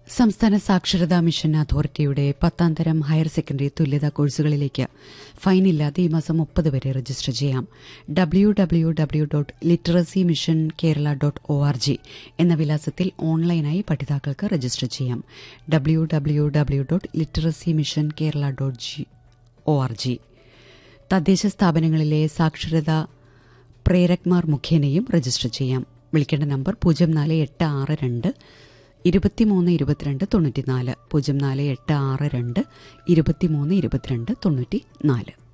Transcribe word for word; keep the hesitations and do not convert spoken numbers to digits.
സംസ്ഥാന സാക്ഷരതാ മിഷൻ അതോറിറ്റിയുടെ പത്താം തരം ഹയർ സെക്കൻഡറി തുല്യതാ കോഴ്സുകളിലേക്ക് ഫൈനില്ലാതെ ഈ മാസം മുപ്പത് വരെ രജിസ്റ്റർ ചെയ്യാം. W W W dot literacy mission Kerala dot O R G എന്ന വിലാസത്തിൽ ഓൺലൈനായി പഠിതാക്കൾക്ക് രജിസ്റ്റർ ചെയ്യാം. W W W dot literacy mission Kerala dot G O R G. തദ്ദേശ സ്ഥാപനങ്ങളിലെ സാക്ഷരതാ പ്രേരക്മാർ മുഖേനയും രജിസ്റ്റർ ചെയ്യാം. വിളിക്കേണ്ട നമ്പർ പൂജ്യം നാല് എട്ട് ആറ് രണ്ട് ഇരുപത്തിമൂന്ന് ഇരുപത്തിരണ്ട് തൊണ്ണൂറ്റിനാല് പൂജ്യം നാല് എട്ട് ആറ് രണ്ട് ഇരുപത്തിമൂന്ന് ഇരുപത്തിരണ്ട് തൊണ്ണൂറ്റി നാല്.